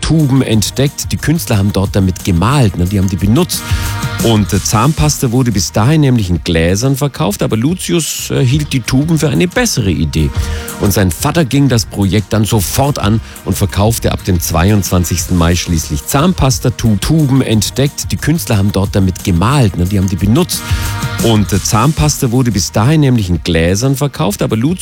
Tuben entdeckt. Die Künstler haben dort damit gemalt, die haben die benutzt. Und Zahnpasta wurde bis dahin nämlich in Gläsern verkauft, aber Lucius hielt die Tuben für eine bessere Idee. Und sein Vater ging das Projekt dann sofort an und verkaufte ab dem 22. Mai schließlich Zahnpasta-Tuben entdeckt. Die Künstler haben dort damit gemalt, die haben die benutzt. Und Zahnpasta wurde bis dahin nämlich in Gläsern verkauft, aber Lucius